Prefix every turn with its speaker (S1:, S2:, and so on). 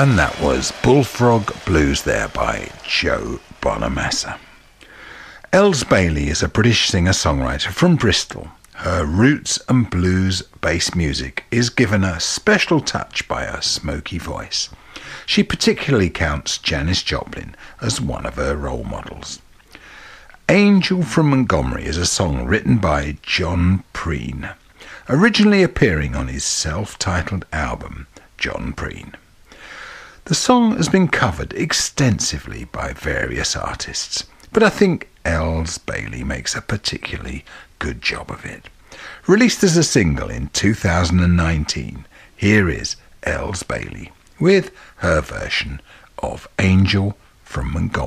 S1: And that was Bullfrog Blues there by Joe Bonamassa. Els Bailey is a British singer-songwriter from Bristol. Her roots and blues-based music is given a special touch by her smoky voice. She particularly counts Janis Joplin as one of her role models. Angel from Montgomery is a song written by John Prine, originally appearing on his self-titled album, John Prine. The song has been covered extensively by various artists, but I think Els Bailey makes a particularly good job of it. Released as a single in 2019, here is Els Bailey with her version of Angel from Montgomery.